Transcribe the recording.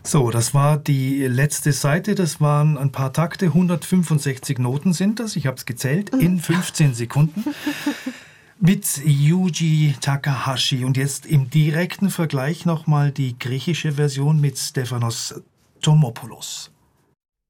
So, das war die letzte Seite. Das waren ein paar Takte. 165 Noten sind das. Ich habe es gezählt. In 15 Sekunden. Mit Yuji Takahashi. Und jetzt im direkten Vergleich nochmal die griechische Version mit Stefanos Tomopoulos.